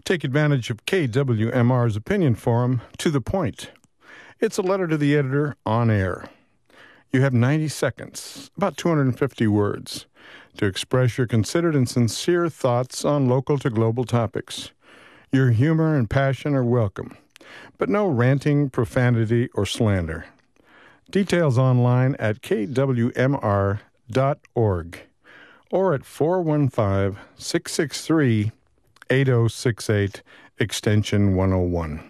Take advantage of KWMR's Opinion Forum to the point. It's a letter to the editor on air. You have 90 seconds, about 250 words, to express your considered and sincere thoughts on local to global topics. Your humor and passion are welcome, but no ranting, profanity, or slander. Details online at kwmr.org or at 415-663-8068, extension 101.